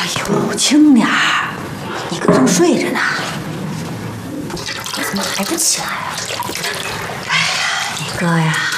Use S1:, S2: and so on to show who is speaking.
S1: 呦，轻点儿，你哥正睡着呢。怎么还不起来啊？哎呀，你哥呀，